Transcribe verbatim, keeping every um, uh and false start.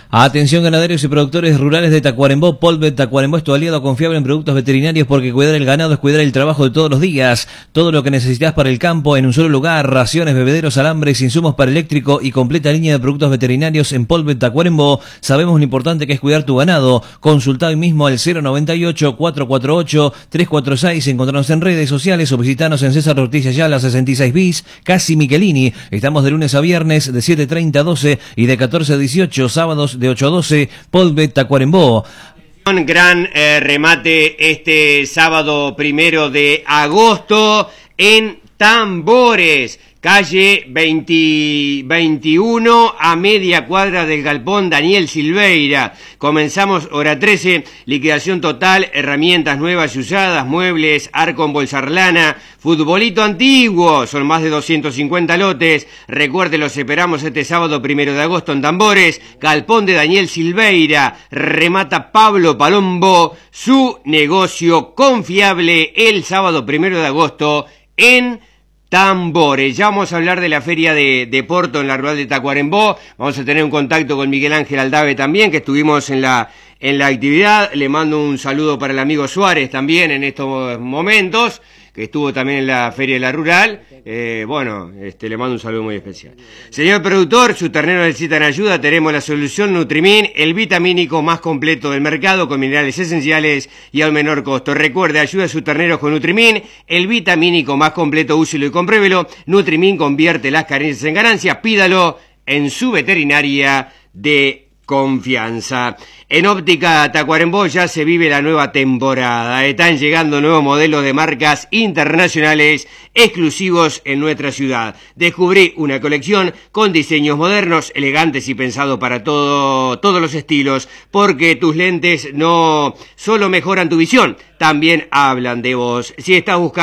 Atención ganaderos y productores rurales de Tacuarembó. Polvet Tacuarembó es tu aliado confiable en productos veterinarios porque cuidar el ganado es cuidar el trabajo de todos los días. Todo lo que necesitas para el campo en un solo lugar: raciones, bebederos, alambres, insumos para eléctrico y completa línea de productos veterinarios en Polvet Tacuarembó. Sabemos lo importante que es cuidar tu ganado. Consulta hoy mismo al cero noventa y ocho, cuatrocientos cuarenta y ocho, trescientos cuarenta y seis. Encontrarnos en redes sociales o visitarnos en César Ortiz Ayala sesenta y seis bis, Casi Michelini. Estamos de lunes a viernes de siete treinta a doce y de catorce a dieciocho, sábados de ocho a doce, Polvet Tacuarembó. Un gran eh, remate este sábado primero de agosto en Tambores, calle veinte, veintiuno, a media cuadra del galpón Daniel Silveira. Comenzamos hora trece, liquidación total, herramientas nuevas y usadas, muebles, arco en bolsarlana, futbolito antiguo, son más de doscientos cincuenta lotes. Recuerde, los esperamos este sábado primero de agosto en Tambores, galpón de Daniel Silveira. Remata Pablo Palombo, su negocio confiable el sábado primero de agosto en Tambores. Ya vamos a hablar de la feria de, de Porto en la rural de Tacuarembó. Vamos a tener un contacto con Miguel Ángel Aldave también, que estuvimos en la, en la actividad. Le mando un saludo para el amigo Suárez también en estos momentos, que estuvo también en la feria de la rural. Eh, bueno, este, le mando un saludo muy especial. Señor productor, sus terneros necesitan ayuda. Tenemos la solución Nutrimin, el vitamínico más completo del mercado, con minerales esenciales y al menor costo. Recuerde, ayuda a sus terneros con Nutrimin, el vitamínico más completo. Úselo y compruébelo. Nutrimin convierte las carencias en ganancias. Pídalo en su veterinaria de confianza. En Óptica Tacuarembó ya se vive la nueva temporada. Están llegando nuevos modelos de marcas internacionales exclusivos en nuestra ciudad. Descubrí una colección con diseños modernos, elegantes y pensados para todo, todos los estilos, porque tus lentes no solo mejoran tu visión, también hablan de vos. Si estás buscando